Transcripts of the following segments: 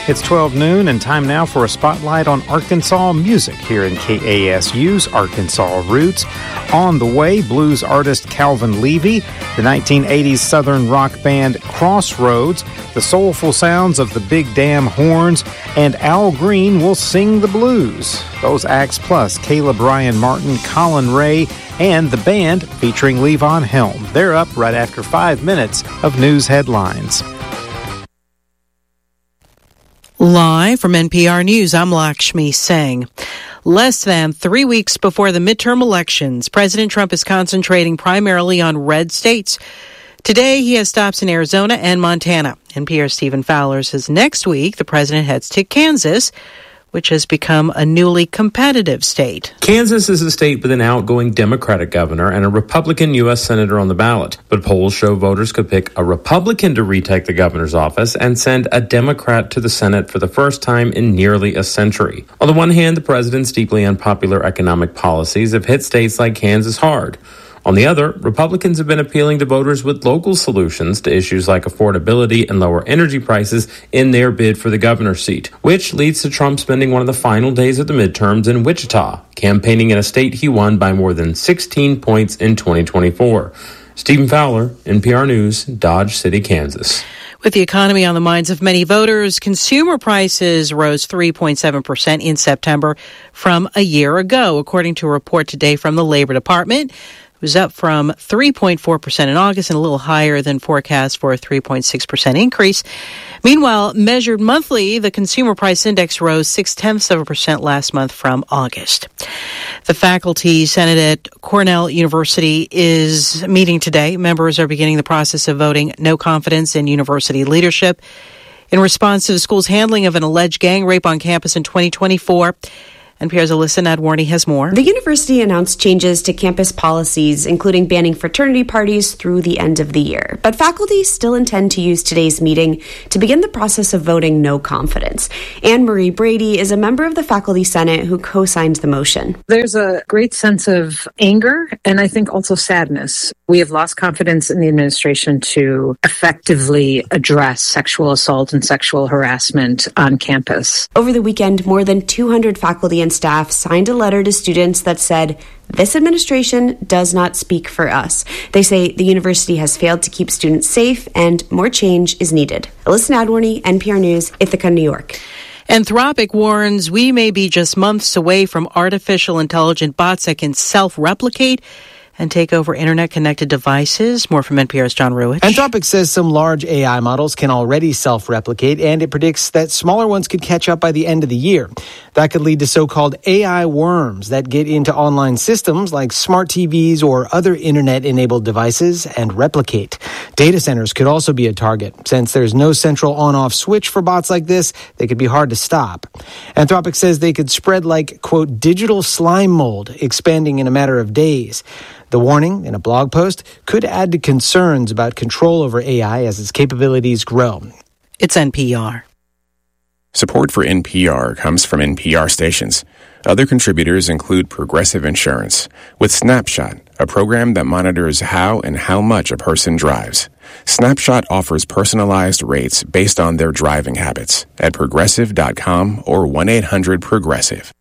It's 12 noon and time now for a spotlight on Arkansas music here in KASU's Arkansas Roots. On the way, blues artist Calvin Levy, the 1980s Southern rock band Crossroads, the soulful sounds of the Big Damn Horns, and Al Green will sing the blues. Those acts plus Caleb Ryan Martin, Colin Ray, and the band featuring Levon Helm. They're up right after 5 minutes of news headlines. Live from NPR News, I'm Lakshmi Singh. Less than 3 weeks before the midterm elections, President Trump is concentrating primarily on red states. Today, he has stops in Arizona and Montana. NPR's Stephen Fowler says next week, the president heads to Kansas, which has become a newly competitive state. Kansas is a state with an outgoing Democratic governor and a Republican U.S. senator on the ballot. But polls show voters could pick a Republican to retake the governor's office and send a Democrat to the Senate for the first time in nearly a century. On the one hand, the president's deeply unpopular economic policies have hit states like Kansas hard. On the other, Republicans have been appealing to voters with local solutions to issues like affordability and lower energy prices in their bid for the governor's seat, which leads to Trump spending one of the final days of the midterms in Wichita, campaigning in a state he won by more than 16 points in 2024. Stephen Fowler, NPR News, Dodge City, Kansas. With the economy on the minds of many voters, consumer prices rose 3.7% in September from a year ago, according to a report today from the Labor Department. It was up from 3.4% in August and a little higher than forecast for a 3.6% increase. Meanwhile, measured monthly, the Consumer Price Index rose 0.6% last month from August. The Faculty Senate at Cornell University is meeting today. Members are beginning the process of voting no confidence in university leadership in response to the school's handling of an alleged gang rape on campus in 2024. NPR's Alyssa Nadworny has more. The university announced changes to campus policies, including banning fraternity parties through the end of the year. But faculty still intend to use today's meeting to begin the process of voting no confidence. Anne Marie Brady is a member of the Faculty Senate who co-signed the motion. There's a great sense of anger and I think also sadness. We have lost confidence in the administration to effectively address sexual assault and sexual harassment on campus. Over the weekend, more than 200 faculty and staff signed a letter to students that said, "This administration does not speak for us." They say the university has failed to keep students safe and more change is needed. Alyssa Nadworny, NPR News, Ithaca, New York. Anthropic warns we may be just months away from artificial intelligent bots that can self-replicate and take over internet-connected devices. More from NPR's John Ruich. Anthropic says some large AI models can already self-replicate, and it predicts that smaller ones could catch up by the end of the year. That could lead to so-called AI worms that get into online systems like smart TVs or other internet-enabled devices and replicate. Data centers could also be a target. Since there's no central on-off switch for bots like this, they could be hard to stop. Anthropic says they could spread like, quote, digital slime mold, expanding in a matter of days. The warning in a blog post could add to concerns about control over AI as its capabilities grow. It's NPR. Support for NPR comes from NPR stations. Other contributors include Progressive Insurance, with Snapshot, a program that monitors how and how much a person drives. Snapshot offers personalized rates based on their driving habits at progressive.com or 1-800-PROGRESSIVE.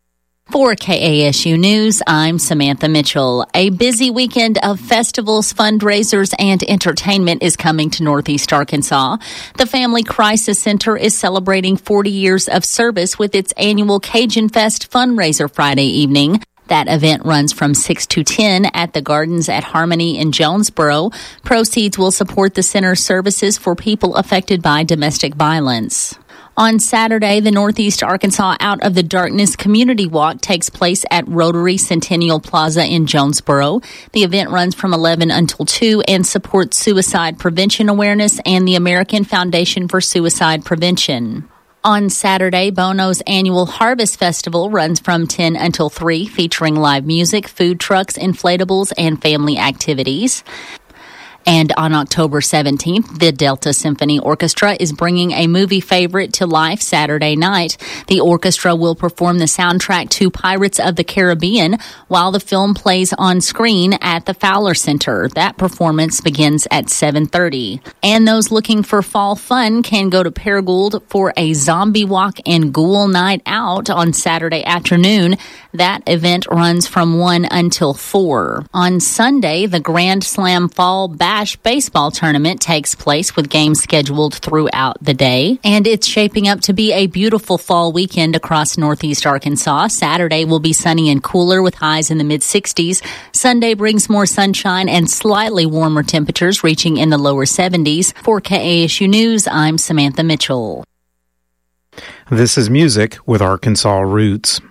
For KASU News, I'm Samantha Mitchell. A busy weekend of festivals, fundraisers, and entertainment is coming to Northeast Arkansas. The Family Crisis Center is celebrating 40 years of service with its annual Cajun Fest fundraiser Friday evening. That event runs from 6 to 10 at the Gardens at Harmony in Jonesboro. Proceeds will support the center's services for people affected by domestic violence. On Saturday, the Northeast Arkansas Out of the Darkness Community Walk takes place at Rotary Centennial Plaza in Jonesboro. The event runs from 11 until 2 and supports suicide prevention awareness and the American Foundation for Suicide Prevention. On Saturday, Bono's annual Harvest Festival runs from 10 until 3, featuring live music, food trucks, inflatables, and family activities. And on October 17th, the Delta Symphony Orchestra is bringing a movie favorite to life Saturday night. The orchestra will perform the soundtrack to Pirates of the Caribbean while the film plays on screen at the Fowler Center. That performance begins at 7:30. And those looking for fall fun can go to Paragould for a zombie walk and ghoul night out on Saturday afternoon. That event runs from 1 until 4. On Sunday, the Grand Slam Fall Bash baseball tournament takes place with games scheduled throughout the day. And it's shaping up to be a beautiful fall weekend across northeast Arkansas. Saturday will be sunny and cooler with highs in the mid-60s. Sunday brings more sunshine and slightly warmer temperatures reaching in the lower 70s. For KASU News, I'm Samantha Mitchell. This is Music with Arkansas Roots.